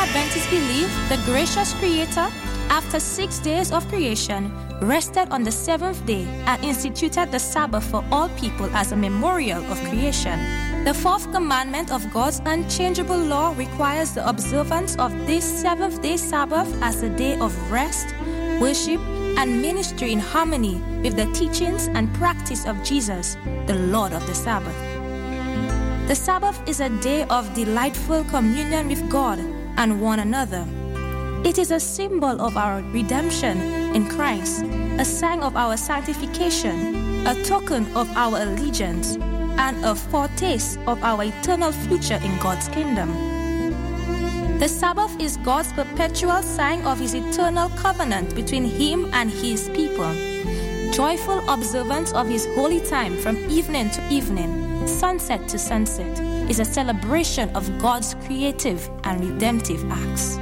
Adventists believe the gracious Creator, after 6 days of creation, rested on the seventh day and instituted the Sabbath for all people as a memorial of creation. The fourth commandment of God's unchangeable law requires the observance of this seventh-day Sabbath as a day of rest, worship, and ministry in harmony with the teachings and practice of Jesus, the Lord of the Sabbath. The Sabbath is a day of delightful communion with God and one another. It is a symbol of our redemption in Christ, a sign of our sanctification, a token of our allegiance, and a foretaste of our eternal future in God's kingdom. The Sabbath is God's perpetual sign of His eternal covenant between Him and His people. Joyful observance of His holy time from evening to evening, sunset to sunset, is a celebration of God's creative and redemptive acts.